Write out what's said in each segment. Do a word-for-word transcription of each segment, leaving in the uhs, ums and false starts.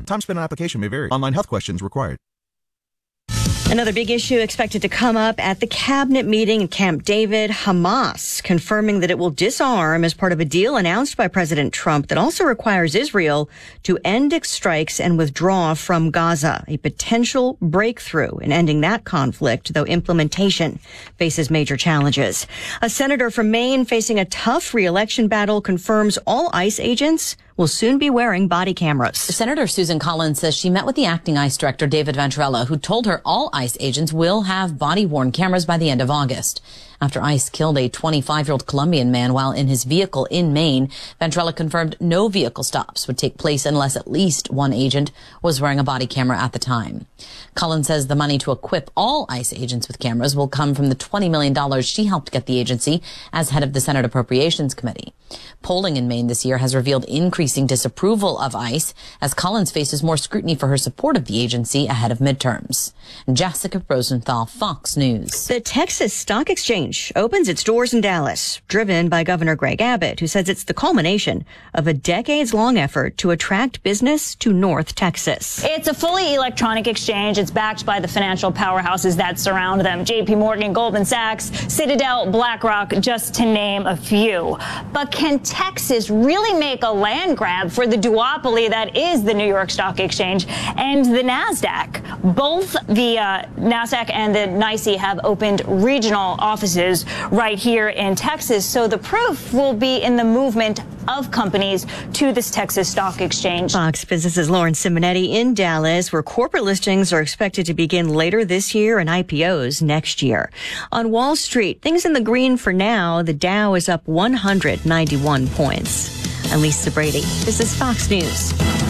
Time spent on application may vary. Online health questions required. Another big issue expected to come up at the cabinet meeting in Camp David. Hamas confirming that it will disarm as part of a deal announced by President Trump that also requires Israel to end its strikes and withdraw from Gaza. A potential breakthrough in ending that conflict, though implementation faces major challenges. A senator from Maine facing a tough re-election battle confirms all ICE agents will soon be wearing body cameras. Senator Susan Collins says she met with the acting ICE director, David Venturella, who told her all ICE agents will have body-worn cameras by the end of August. After ICE killed a twenty-five-year-old Colombian man while in his vehicle in Maine, Venturella confirmed no vehicle stops would take place unless at least one agent was wearing a body camera at the time. Collins says the money to equip all ICE agents with cameras will come from the twenty million dollars she helped get the agency as head of the Senate Appropriations Committee. Polling in Maine this year has revealed increasing disapproval of ICE as Collins faces more scrutiny for her support of the agency ahead of midterms. Jessica Rosenthal, Fox News. The Texas Stock Exchange opens its doors in Dallas, driven by Governor Greg Abbott, who says it's the culmination of a decades-long effort to attract business to North Texas. It's a fully electronic exchange. It's backed by the financial powerhouses that surround them. J P Morgan, Goldman Sachs, Citadel, BlackRock, just to name a few. But can Texas really make a land grab for the duopoly that is the New York Stock Exchange and the NASDAQ? Both the uh, NASDAQ and the N Y S E have opened regional offices right here in Texas. So the proof will be in the movement of companies to this Texas Stock Exchange. Fox Business's Lauren Simonetti in Dallas, where corporate listings are expected to begin later this year and I P Os next year. On Wall Street, things in the green for now. The Dow is up one hundred ninety-one points. I'm Lisa Brady. This is Fox News.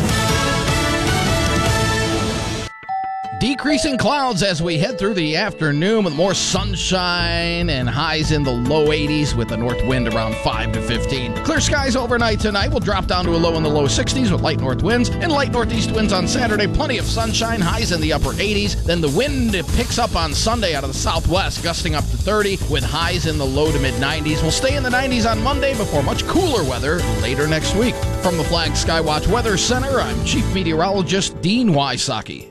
Decreasing clouds as we head through the afternoon with more sunshine and highs in the low eighties with a north wind around five to fifteen. Clear skies overnight tonight. We'll drop down to a low in the low sixties with light north winds and light northeast winds on Saturday. Plenty of sunshine, highs in the upper eighties. Then the wind picks up on Sunday out of the southwest, gusting up to thirty with highs in the low to mid nineties. We'll stay in the nineties on Monday before much cooler weather later next week. From the Flag Skywatch Weather Center, I'm Chief Meteorologist Dean Wysocki.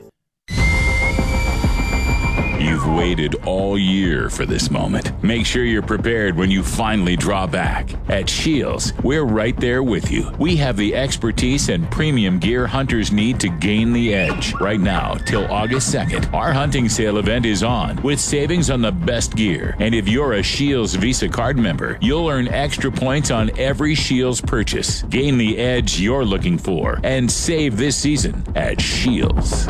You've waited all year for this moment. Make sure you're prepared when you finally draw back. At Shields, we're right there with you. We have the expertise and premium gear hunters need to gain the edge. Right now, till August second, our hunting sale event is on with savings on the best gear. And if you're a Shields Visa card member, you'll earn extra points on every Shields purchase. Gain the edge you're looking for and save this season at Shields.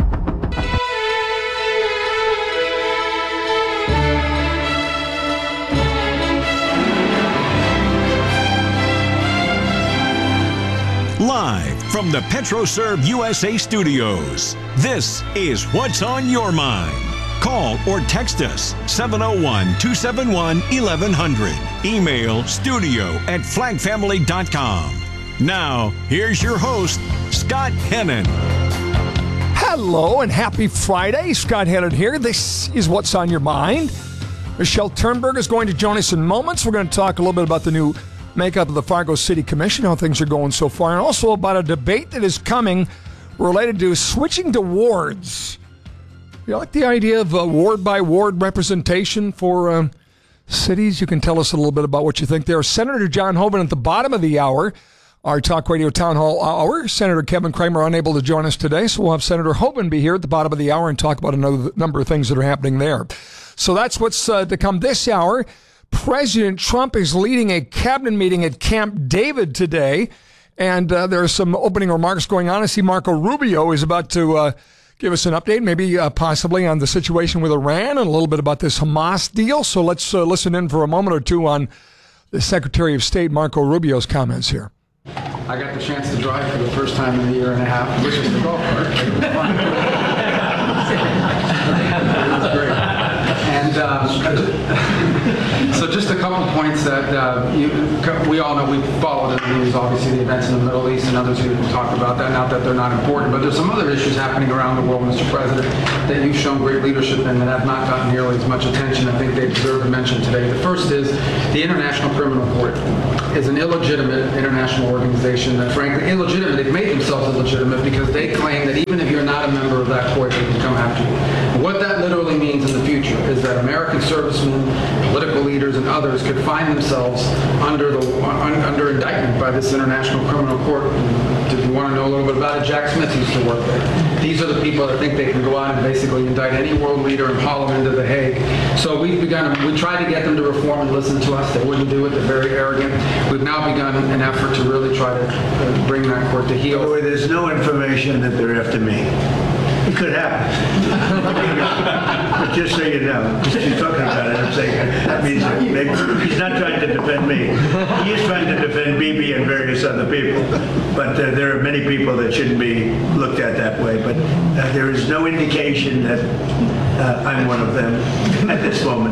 Live from the PetroServe U S A studios, this is What's on Your Mind. Call or text us seven oh one, two seven one, eleven hundred. Email studio at flag family dot com. Now, here's your host, Scott Hennon. Hello and happy Friday. Scott Hennon here. This is What's on Your Mind. Michelle Turnberg is going to join us in moments. We're going to talk a little bit about the new makeup of the Fargo City Commission, how things are going so far, and also about a debate that is coming related to switching to wards. You like the idea of uh, ward-by-ward representation for uh, cities? You can tell us a little bit about what you think there. Senator John Hoeven at the bottom of the hour, our Talk Radio Town Hall hour. Senator Kevin Cramer unable to join us today, so we'll have Senator Hoeven be here at the bottom of the hour and talk about another number of things that are happening there. So that's what's uh, to come this hour. President Trump is leading a cabinet meeting at Camp David today, and uh, there are some opening remarks going on. I see Marco Rubio is about to uh, give us an update, maybe uh, possibly on the situation with Iran and a little bit about this Hamas deal. So let's uh, listen in for a moment or two on the Secretary of State Marco Rubio's comments here. I got the chance to drive for the first time in a year and a half, which is the golf cart. It was fun. It was great. And uh, so just a couple points that uh, you, we all know. We followed in the news, obviously, the events in the Middle East, and others who can talk about that. Not that they're not important, but there's some other issues happening around the world, Mister President, that you've shown great leadership in that have not gotten nearly as much attention. I think they deserve a mention today. The first is the International Criminal Court is an illegitimate international organization that, frankly, illegitimate. They've made themselves illegitimate because they claim that even American servicemen, political leaders, and others could find themselves under the under indictment by this International Criminal Court. If you want to know a little bit about it, Jack Smith used to work there. These are the people that think they can go out and basically indict any world leader and haul them into The Hague. So we've begun, we tried to get them to reform and listen to us. They wouldn't do it. They're very arrogant. We've now begun an effort to really try to uh, bring that court to heel. By the way, there's no information that they're after me. It could happen. But just so you know, just you're talking about it, I'm saying that means that maybe he's not trying to defend me. He is trying to defend Bibi and various other people. But uh, there are many people that shouldn't be looked at that way. But uh, there is no indication that uh, I'm one of them at this moment.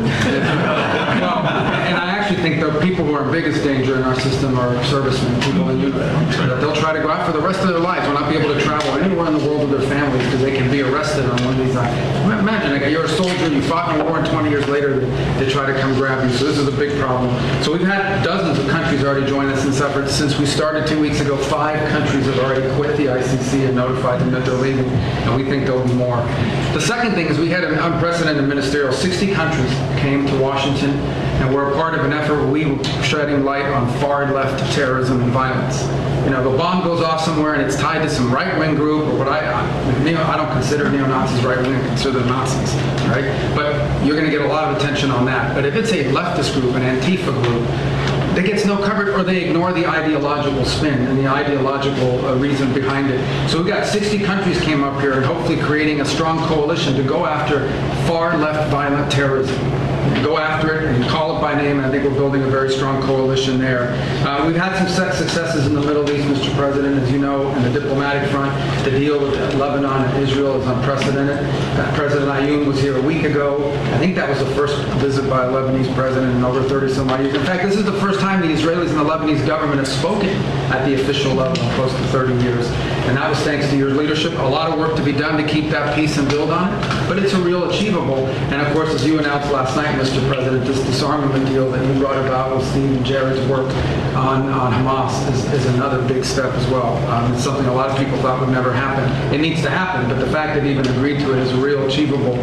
Well, and I actually think the people who are in biggest danger in our system are servicemen, people in uniform. That they'll try to go out for the rest of their lives, will not be able to travel anywhere in the world with their families because they can be arrested on one of these items. Imagine, like, you're a soldier, you fought in a war, and twenty years later they, they try to come grab you. So this is a big problem. So we've had dozens of countries already join us in this effort. Since we started two weeks ago, five countries have already quit the I C C and notified them that they're leaving, and we think there'll be more. The second thing is we had an unprecedented ministerial. sixty countries came to Washington, and we're a part of an effort where we were shedding light on far-left terrorism and violence. You know, the bomb goes off somewhere and it's tied to some right-wing group, or what I, I, neo, I don't consider neo-Nazis right-wing, I consider them Nazis, right? But you're going to get a lot of attention on that. But if it's a leftist group, an Antifa group, that gets no coverage, or they ignore the ideological spin and the ideological uh, reason behind it. So we've got sixty countries came up here and hopefully creating a strong coalition to go after far-left violent terrorism. Go after it and call it by name, and I think we're building a very strong coalition there. Uh, we've had some successes in the Middle East, Mister President, as you know, in the diplomatic front. The deal with Lebanon and Israel is unprecedented. Uh, President Ayoun was here a week ago. I think that was the first visit by a Lebanese president in over thirty some odd years. In fact, this is the first time the Israelis and the Lebanese government have spoken at the official level in close to thirty years. And that was thanks to your leadership. A lot of work to be done to keep that peace and build on it, but it's a real achievable. And of course, as you announced last night, Mister President, this disarmament deal that you brought about with Steve and Jared's work on, on Hamas is, is another big step as well. Um, it's something a lot of people thought would never happen. It needs to happen, but the fact that they even agreed to it is real achievable.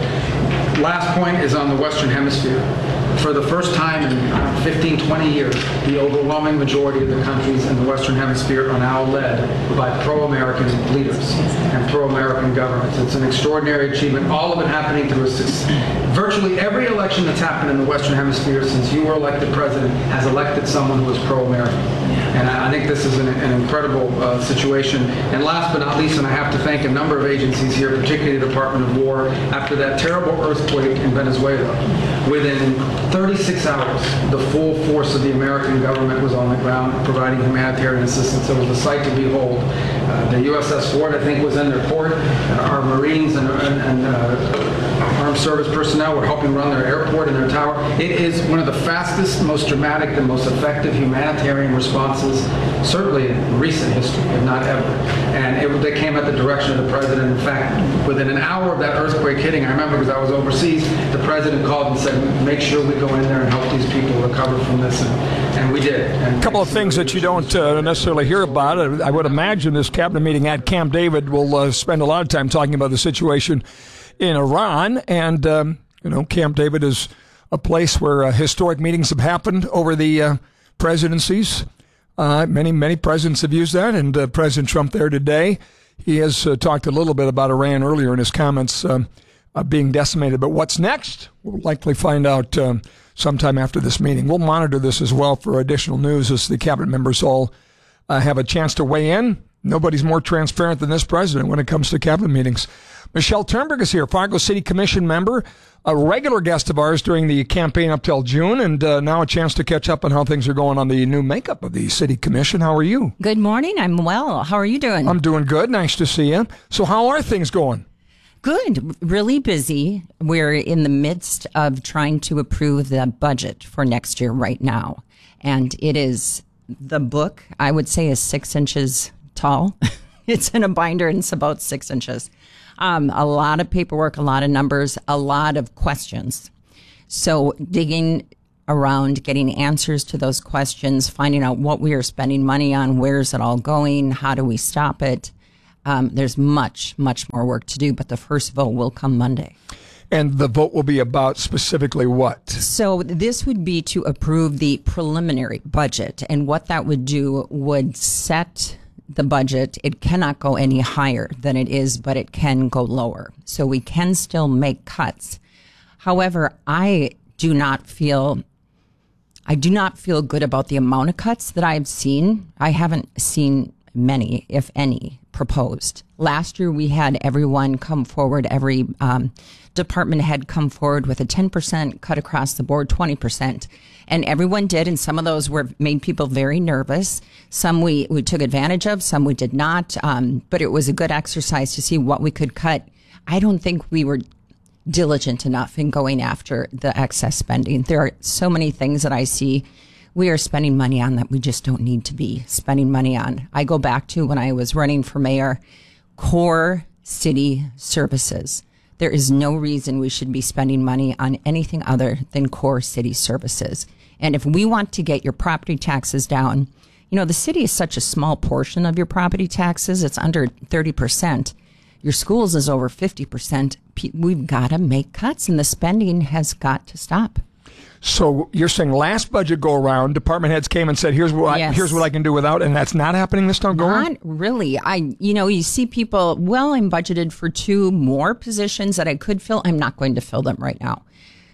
Last point is on the Western Hemisphere. For the first time in fifteen, twenty years, the overwhelming majority of the countries in the Western Hemisphere are now led by pro-American leaders and pro-American governments. It's an extraordinary achievement, all of it happening through a virtually every election that's happened in the Western Hemisphere since you were elected president has elected someone who is pro-American. And I, I think this is an, an incredible uh, situation. And last but not least, and I have to thank a number of agencies here, particularly the Department of War, after that terrible earthquake in Venezuela, within thirty-six hours, the full force of the American government was on the ground providing humanitarian assistance. It was a sight to behold. Uh, the U S S Ford, I think, was in their port. Uh, our Marines and, and, and uh, armed service personnel were helping run their airport and their tower. It is one of the fastest, most dramatic, and most effective humanitarian responses, certainly in recent history, if not ever. And it, they came at the direction of the president. In fact, within an hour of that earthquake hitting, I remember because I was overseas, the president called and said, make sure we go in there and help these people recover from this. And, and we did. And a couple of things that you don't uh, necessarily hear about. I would imagine this cabinet meeting at Camp David will uh, spend a lot of time talking about the situation in Iran. And, um, you know, Camp David is a place where uh, historic meetings have happened over the uh, presidencies. Uh, many, many presidents have used that, and uh, President Trump there today. He has uh, talked a little bit about Iran earlier in his comments um, uh, being decimated. But what's next? We'll likely find out um, sometime after this meeting. We'll monitor this as well for additional news as the cabinet members all uh, have a chance to weigh in. Nobody's more transparent than this president when it comes to cabinet meetings. Michelle Turnberg is here, Fargo City Commission member, a regular guest of ours during the campaign up till June, and uh, now a chance to catch up on how things are going on the new makeup of the City Commission. How are you? Good morning. I'm well. How are you doing? I'm doing good. Nice to see you. So how are things going? Good. Really busy. We're in the midst of trying to approve the budget for next year right now. And it is, the book, I would say, is six inches tall. It's in a binder and it's about six inches. Um, a lot of paperwork, a lot of numbers, a lot of questions. So digging around, getting answers to those questions, finding out what we are spending money on, where's it all going, how do we stop it? Um, there's much, much more work to do, but the first vote will come Monday. And the vote will be about specifically what? So this would be to approve the preliminary budget. And what that would do would set the budget. It cannot go any higher than it is, but it can go lower. So we can still make cuts. However, I do not feel, I do not feel good about the amount of cuts that I've seen. I haven't seen many, if any, proposed. Last year, we had everyone come forward, every um, department head come forward with a ten percent cut across the board, twenty percent. And everyone did, and some of those were made people very nervous. Some we, we took advantage of, some we did not. Um, but it was a good exercise to see what we could cut. I don't think we were diligent enough in going after the excess spending. There are so many things that I see we are spending money on that we just don't need to be spending money on. I go back to when I was running for mayor, core city services. There is no reason we should be spending money on anything other than core city services. And if we want to get your property taxes down, you know, the city is such a small portion of your property taxes. It's under thirty percent. Your schools is over fifty percent. We've got to make cuts, and the spending has got to stop. So you're saying last budget go around, department heads came and said, "Here's what yes. I, here's what I can do without," and that's not happening this time. Go Not around? really. I, you know, you see people. Well, I'm budgeted for two more positions that I could fill. I'm not going to fill them right now.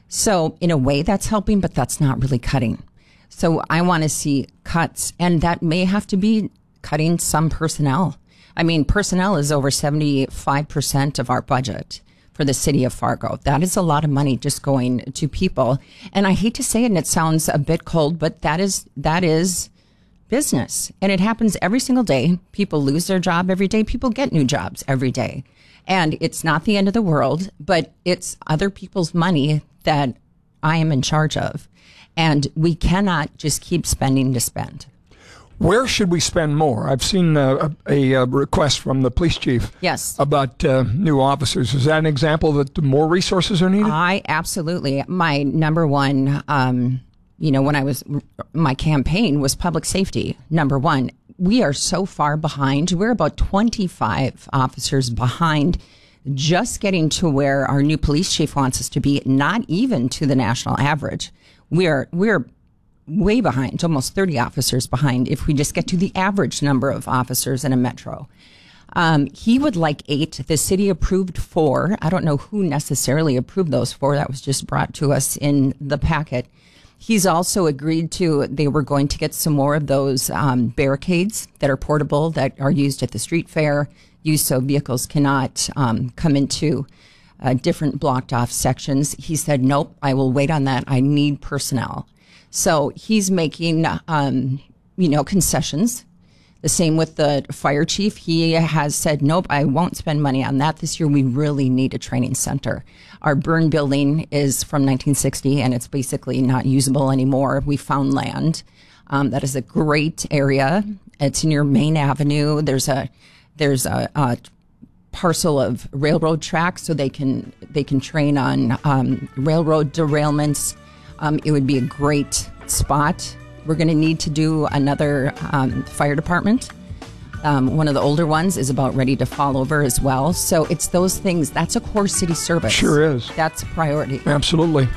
So in a way, that's helping, but that's not really cutting. So I want to see cuts, and that may have to be cutting some personnel. I mean, personnel is over seventy-five percent of our budget for the city of Fargo. That is a lot of money just going to people. And I hate to say it, and it sounds a bit cold, but that is that is business. And it happens every single day. People lose their job every day. People get new jobs every day. And it's not the end of the world, but it's other people's money that I am in charge of. And we cannot just keep spending to spend. Where should we spend more? I've seen uh, a, a request from the police chief yes. about uh, new officers. Is that an example that more resources are needed? I absolutely. My number one, um, you know, when I was, my campaign was public safety, number one. We are so far behind. We're about twenty-five officers behind just getting to where our new police chief wants us to be, not even to the national average. We're, we're, way behind, almost thirty officers behind if we just get to the average number of officers in a metro. Um, he would like eight. The city approved four. I don't know who necessarily approved those four. That was just brought to us in the packet. He's also agreed to, they were going to get some more of those um, barricades that are portable that are used at the street fair, used so vehicles cannot um, come into uh, different blocked off sections. He said, nope, I will wait on that. I need personnel. So he's making, um, you know, concessions. The same with the fire chief. He has said, nope, I won't spend money on that this year. We really need a training center. Our burn building is from nineteen sixty, and it's basically not usable anymore. We found land. Um, that is a great area. It's near Main Avenue. There's a there's a, a parcel of railroad tracks, so they can they can train on um, railroad derailments. Um, it would be a great spot. We're going to need to do another um, fire department. Um, one of the older ones is about ready to fall over as well. So it's those things. That's a core city service. Sure is. That's a priority. Absolutely.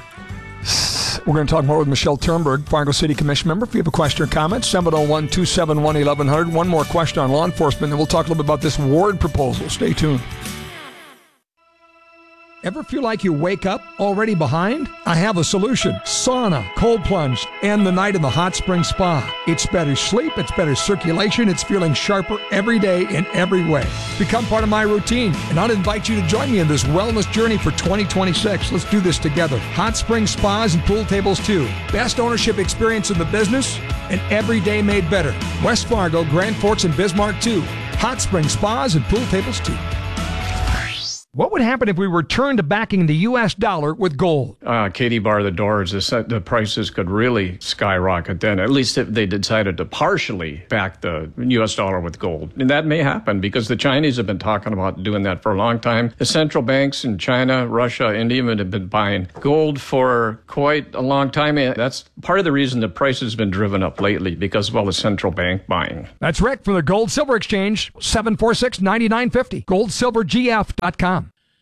We're going to talk more with Michelle Turnberg, Fargo City Commission member. If you have a question or comment, seven oh one, two seven one, eleven hundred. One more question on law enforcement, and we'll talk a little bit about this ward proposal. Stay tuned. Ever feel like you wake up already behind? I have a solution. Sauna, cold plunge, and the night in the hot spring spa. It's better sleep, it's better circulation, it's feeling sharper every day in every way. Become part of my routine, and I'll invite you to join me in this wellness journey for twenty twenty-six. Let's do this together. Hot spring spas and pool tables too. Best ownership experience in the business, and every day made better. West Fargo, Grand Forks, and Bismarck too. Hot spring spas and pool tables too. What would happen if we returned to backing the U S dollar with gold? Uh, Katie bar the doors. The, the prices could really skyrocket then, at least if they decided to partially back the U S dollar with gold. And that may happen because the Chinese have been talking about doing that for a long time. The central banks in China, Russia, and even have been buying gold for quite a long time. And that's part of the reason the price has been driven up lately, because of all the central bank buying. That's Rick from the Gold Silver Exchange, seven four six, nine nine five zero, gold silver g f dot com.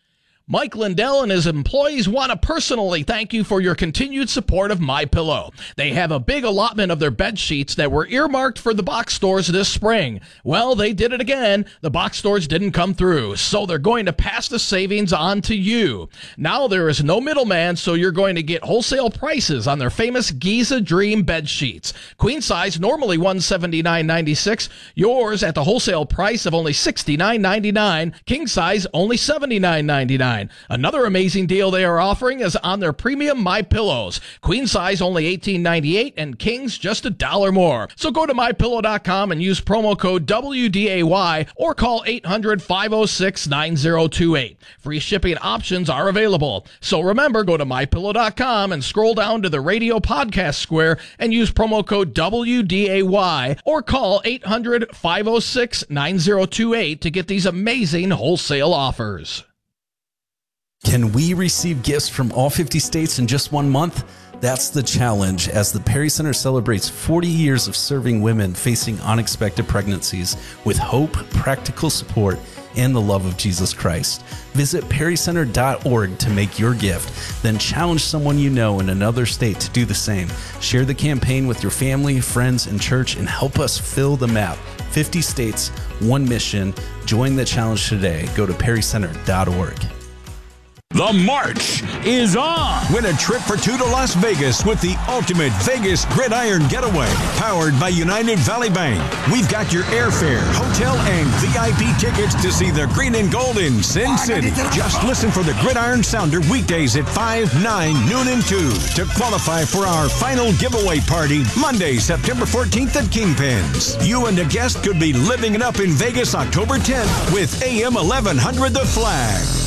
Mike Lindell and his employees want to personally thank you for your continued support of MyPillow. They have a big allotment of their bed sheets that were earmarked for the box stores this spring. Well, they did it again. The box stores didn't come through, so they're going to pass the savings on to you. Now there is no middleman, so you're going to get wholesale prices on their famous Giza Dream bed sheets. Queen size, normally one hundred seventy-nine ninety-six. Yours at the wholesale price of only sixty-nine ninety-nine. King size, only seventy-nine ninety-nine. Another amazing deal they are offering is on their premium My Pillows. Queen size only eighteen ninety-eight and kings just a dollar more. So go to my pillow dot com and use promo code W D A Y or call eight hundred, five oh six, nine oh two eight. Free shipping options are available. So remember, go to my pillow dot com and scroll down to the radio podcast square and use promo code W D A Y or call eight hundred, five oh six, nine oh two eight to get these amazing wholesale offers. Can we receive gifts from all fifty states in just one month? That's the challenge as the Perry Center celebrates forty years of serving women facing unexpected pregnancies with hope, practical support, and the love of Jesus Christ. Visit perry center dot org to make your gift. Then challenge someone you know in another state to do the same. Share the campaign with your family, friends, and church and help us fill the map. fifty states, one mission. Join the challenge today. Go to perry center dot org. The march is on. Win a trip for two to Las Vegas with the ultimate Vegas Gridiron Getaway, powered by United Valley Bank. We've got your airfare, hotel, and V I P tickets to see the green and gold in Sin City. Just listen for the Gridiron Sounder weekdays at five, nine, noon, and two to qualify for our final giveaway party Monday, September fourteenth at Kingpins. You and a guest could be living it up in Vegas October tenth with A M eleven hundred The Flag.